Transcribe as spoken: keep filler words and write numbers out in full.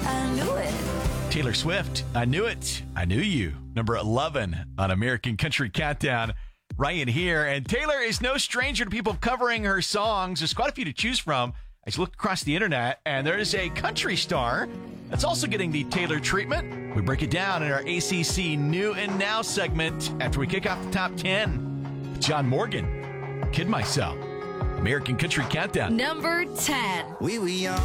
I knew it. Taylor Swift, I Knew It, I Knew You. Number eleven on American Country Countdown. Ryan here, and Taylor is no stranger to people covering her songs. There's quite a few to choose from. I just looked across the internet, and there's a country star that's also getting the Taylor treatment. We break it down in our A C C New and Now segment after we kick off the top ten. John Morgan, Kid Myself, American Country Countdown. Number ten. We were young